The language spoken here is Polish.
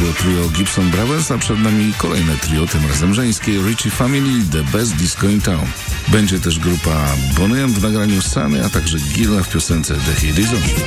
było trio Gibson Brothers, a przed nami kolejne trio, tym razem żeńskie, Ritchie Family, The Best Disco in Town. Będzie też grupa Boney M w nagraniu Sunny, a także Gilla w piosence The Heat Is On.